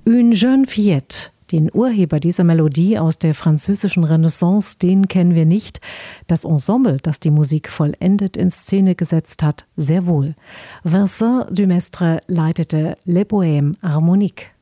Une jeune fillette. Den Urheber dieser Melodie aus der französischen Renaissance, den kennen wir nicht. Das Ensemble, das die Musik vollendet in Szene gesetzt hat, sehr wohl. Vincent Dumestre leitete Les Poèmes Harmoniques.